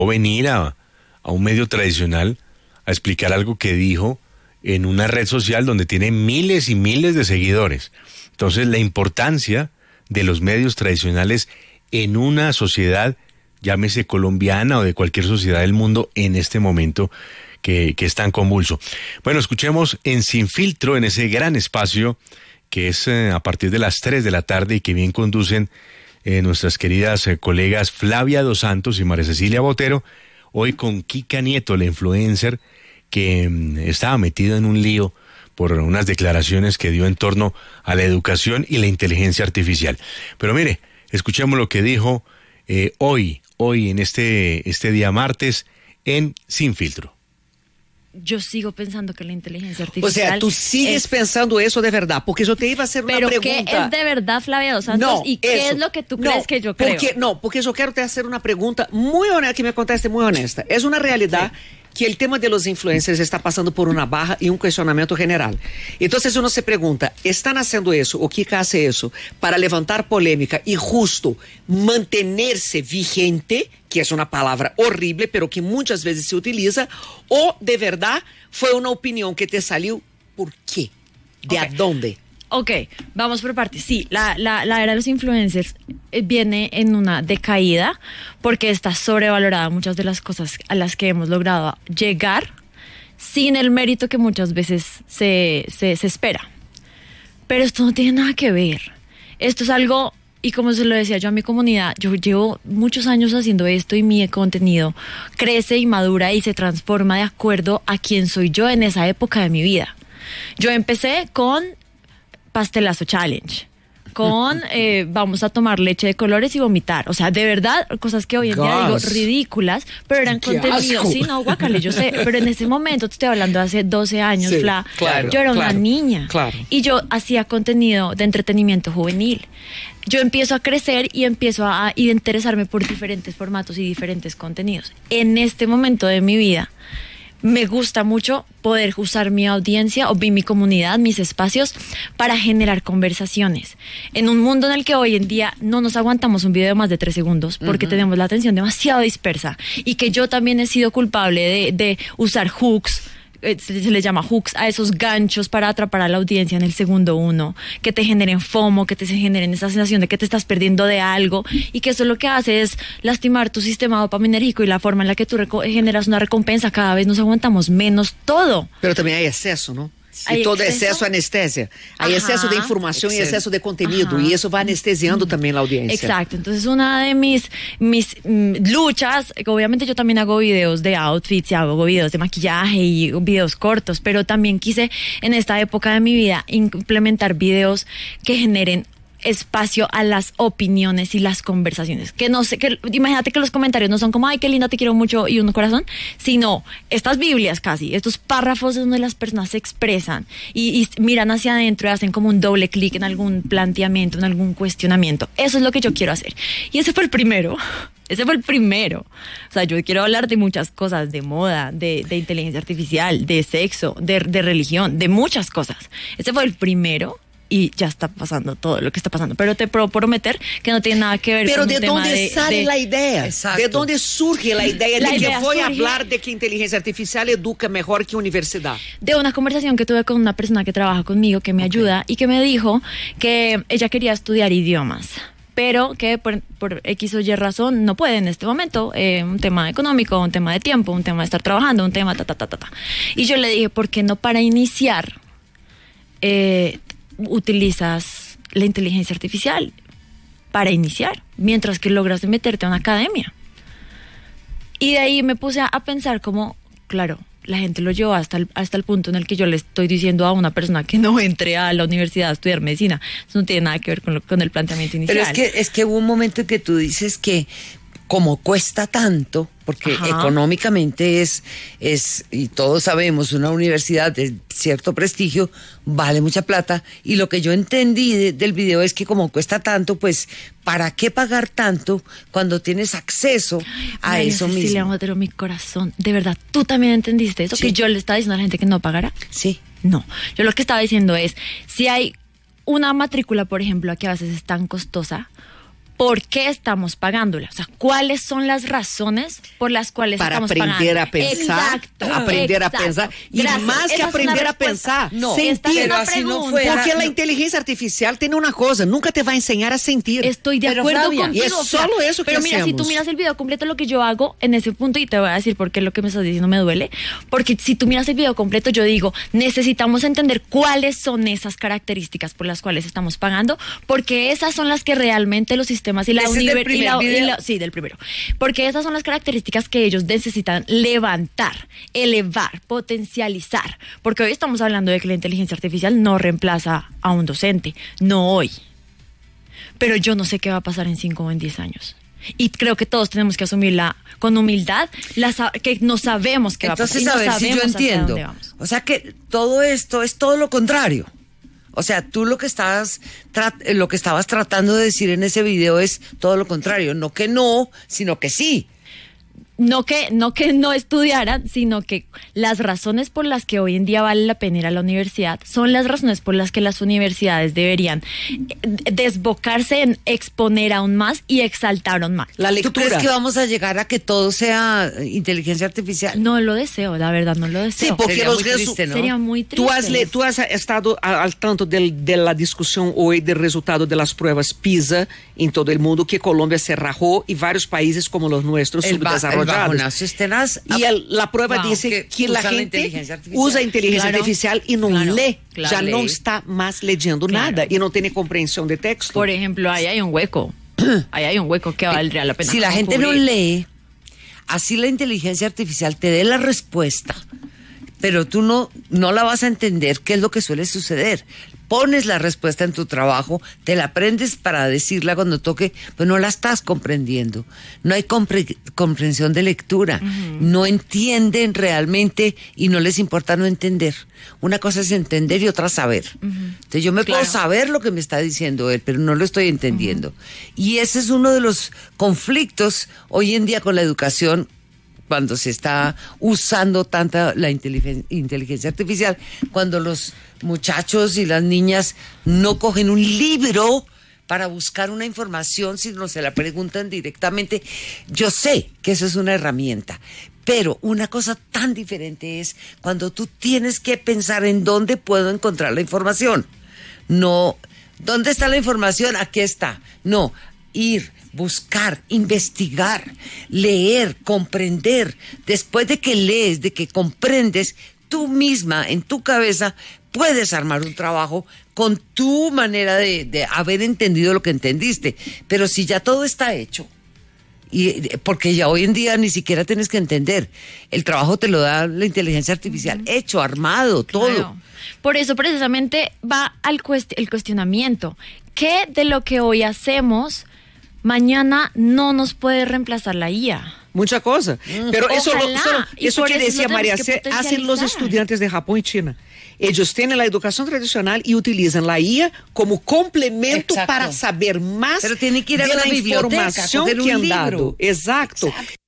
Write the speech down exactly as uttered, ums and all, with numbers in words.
o venir a, a un medio tradicional a explicar algo que dijo en una red social donde tiene miles y miles de seguidores. Entonces, la importancia de los medios tradicionales en una sociedad, llámese colombiana o de cualquier sociedad del mundo en este momento que, que es tan convulso. Bueno, escuchemos en Sin Filtro, en ese gran espacio que es eh, a partir de las tres de la tarde y que bien conducen eh, nuestras queridas eh, colegas Flavia Dos Santos y María Cecilia Botero, hoy con Kika Nieto, la influencer que mm, estaba metido en un lío por unas declaraciones que dio en torno a la educación y la inteligencia artificial. Pero mire, escuchemos lo que dijo eh, hoy, hoy en este, este día martes en Sin Filtro. Yo sigo pensando que la inteligencia artificial... O sea, tú sigues es... pensando eso de verdad, porque yo te iba a hacer una ¿Pero pregunta. qué es de verdad, Flavia Dos Santos? No, ¿Y qué eso. es lo que tú No, crees que yo creo? Porque, no, porque yo quiero te hacer una pregunta muy honesta, que me conteste muy honesta. Es una realidad... Sí. Que el tema de los influencers está pasando por una baja y un cuestionamiento general. Entonces uno se pregunta, ¿están haciendo eso o Kika hace eso para levantar polémica y justo mantenerse vigente, que es una palabra horrible, pero que muchas veces se utiliza, o de verdad fue una opinión que te salió? ¿Por qué? ¿De okay. a dónde? Ok, vamos por partes. Sí, la, la, la era de los influencers viene en una decaída porque está sobrevalorada muchas de las cosas a las que hemos logrado llegar sin el mérito que muchas veces se, se, se espera. Pero esto no tiene nada que ver. Esto es algo, y como se lo decía yo a mi comunidad, yo llevo muchos años haciendo esto y mi contenido crece y madura y se transforma de acuerdo a quién soy yo en esa época de mi vida. Yo empecé con Pastelazo Challenge, con eh, vamos a tomar leche de colores y vomitar, o sea, de verdad, cosas que hoy en día digo ridículas, pero eran contenidos, sí, no, guácale, yo sé, pero en ese momento, te estoy hablando de hace doce años, sí, Fla, claro, yo era claro, una niña, claro. y yo hacía contenido de entretenimiento juvenil. Yo empiezo a crecer y empiezo a, a interesarme por diferentes formatos y diferentes contenidos. En este momento de mi vida, me gusta mucho poder usar mi audiencia o mi comunidad, mis espacios para generar conversaciones. En un mundo en el que hoy en día no nos aguantamos un video de más de tres segundos porque uh-huh. tenemos la atención demasiado dispersa y que yo también he sido culpable de, de usar hooks, se, se le llama hooks, a esos ganchos para atrapar a la audiencia en el segundo uno, que te generen FOMO, que te generen esa sensación de que te estás perdiendo de algo y que eso lo que hace es lastimar tu sistema dopaminérgico y la forma en la que tú reco- generas una recompensa. Cada vez nos aguantamos menos todo. Pero también hay exceso, ¿no? ¿Hay y todo exceso? exceso anestesia. Hay Ajá, exceso de información exceso. y exceso de contenido. Ajá. Y eso va anestesiando mm. también la audiencia. Exacto. Entonces, una de mis, mis mm, luchas, obviamente yo también hago videos de outfits y hago videos de maquillaje y videos cortos, pero también quise en esta época de mi vida implementar videos que generen espacio a las opiniones y las conversaciones, que no sé, que imagínate que los comentarios no son como ay qué linda, te quiero mucho y un corazón, sino estas biblias casi, estos párrafos donde las personas se expresan y, y miran hacia adentro y hacen como un doble clic en algún planteamiento, en algún cuestionamiento. Eso es lo que yo quiero hacer y ese fue el primero. Ese fue el primero. O sea, yo quiero hablar de muchas cosas, de moda, de, de inteligencia artificial, de sexo, de, de religión, de muchas cosas. Ese fue el primero. Y ya está pasando todo lo que está pasando. Pero te puedo prometer que no tiene nada que ver Pero con ¿de un tema dónde de, sale de... la idea? Exacto. ¿De dónde surge la idea la de idea que voy a surge... hablar de que inteligencia artificial educa mejor que universidad? De una conversación que tuve con una persona que trabaja conmigo, que me okay. ayuda, y que me dijo que ella quería estudiar idiomas, pero que por, por X o Y razón no puede en este momento, eh, un tema económico, un tema de tiempo, un tema de estar trabajando, un tema ta, ta, ta, ta, ta. Y yo le dije, ¿por qué no para iniciar eh, utilizas la inteligencia artificial para iniciar, mientras que logras meterte a una academia? Y de ahí me puse a, a pensar como, claro, la gente lo llevó hasta el, hasta el punto en el que yo le estoy diciendo a una persona que no entre a la universidad a estudiar medicina. Eso no tiene nada que ver con, lo, con el planteamiento inicial. Pero es que, es que hubo un momento en que tú dices que como cuesta tanto, porque Ajá. económicamente es, es, y todos sabemos, una universidad de cierto prestigio vale mucha plata, y lo que yo entendí de, del video es que como cuesta tanto, pues, ¿para qué pagar tanto cuando tienes acceso a Ay, eso Cecilia, mismo? Botero, mi corazón, de verdad, ¿tú también entendiste eso? Sí. Que yo le estaba diciendo a la gente que no pagara. Sí. No, yo lo que estaba diciendo es, si hay una matrícula, por ejemplo, que a veces es tan costosa, por qué estamos pagándola. O sea, cuáles son las razones por las cuales para estamos aprender pagando. a pensar, Exacto, aprender exacto. a pensar. Y Gracias. más que Esa es aprender una a pensar, no, Esta es sentir. una así no pregunta. fuera. Porque la no. inteligencia artificial tiene una cosa, nunca te va a enseñar a sentir. Estoy de Pero, acuerdo Flavia, contigo. y es Fla. solo eso que Pero mira, si hacemos. tú miras el video completo, lo que yo hago en ese punto, y te voy a decir por qué lo que me estás diciendo me duele, porque si tú miras el video completo, yo digo, necesitamos entender cuáles son esas características por las cuales estamos pagando, porque esas son las que realmente los sistemas y la ¿Ese es del universidad... primer video? Sí, del primero. Porque esas son las características que ellos necesitan levantar, elevar, potencializar. Porque hoy estamos hablando de que la inteligencia artificial no reemplaza a un docente, no hoy. Pero yo no sé qué va a pasar en cinco o en diez años. Y creo que todos tenemos que asumirla con humildad, la, que no sabemos qué Entonces, va a pasar. a ver si yo entiendo. O sea que todo esto es todo lo contrario. O sea, tú lo que estabas lo que estabas tratando de decir en ese video es todo lo contrario, no que no, sino que sí. No que, no que no estudiaran, sino que las razones por las que hoy en día vale la pena ir a la universidad son las razones por las que las universidades deberían desbocarse en exponer aún más y exaltar aún más. La ¿Tú lectura. crees que vamos a llegar a que todo sea inteligencia artificial? No lo deseo, la verdad, no lo deseo. Sí, porque Sería los muy resu- triste, ¿no? Sería muy triste. Tú has, le- tú has estado a- al tanto del- de la discusión hoy del resultado de las pruebas PISA en todo el mundo, que Colombia se rajó y varios países como los nuestros El, ba- el subdesarrollados. bajonazo es tenaz. Y el- la prueba Wow. dice Que que, la usan la gente inteligencia artificial. usa inteligencia Claro, artificial y no claro, lee, claro. ya no Lee. está más leyendo Claro. nada y no tiene comprensión de texto. Por ejemplo, ahí hay un hueco. Ahí hay un hueco que valdría la pena. Si la gente no cubrir. lee, así la inteligencia artificial te dé la respuesta, pero tú no, no la vas a entender, qué es lo que suele suceder. Pones la respuesta en tu trabajo, te la aprendes para decirla cuando toque, pero no la estás comprendiendo. No hay compre- comprensión de lectura. Uh-huh. No entienden realmente y no les importa no entender. Una cosa es entender y otra saber. Uh-huh. Entonces yo me claro. puedo saber lo que me está diciendo él, pero no lo estoy entendiendo. Uh-huh. Y ese es uno de los conflictos hoy en día con la educación, cuando se está usando tanta la inteligen- inteligencia artificial, cuando los muchachos y las niñas no cogen un libro para buscar una información, sino se la preguntan directamente. Yo sé que eso es una herramienta, pero una cosa tan diferente es cuando tú tienes que pensar en dónde puedo encontrar la información. No, ¿dónde está la información? Aquí está. No, ir, buscar, investigar, leer, comprender. Después de que lees, de que comprendes, tú misma en tu cabeza puedes armar un trabajo con tu manera de, de haber entendido lo que entendiste. Pero si ya todo está hecho, y porque ya hoy en día ni siquiera tienes que entender, el trabajo te lo da la inteligencia artificial, uh-huh. hecho, armado, todo. Claro. Por eso precisamente va al cuest- el cuestionamiento. ¿Qué de lo que hoy hacemos mañana no nos puede reemplazar la I A? Mucha cosa. Pero Ojalá. eso, lo, eso, Y eso por que eso decía lo María tenemos que C, hacen los potencializar. estudiantes de Japón y China. Ellos tienen la educación tradicional y utilizan la I A como complemento Exacto. para saber más Pero tienen que ir a de la la biblioteca, información coger un que han libro. dado. Exacto. Exacto.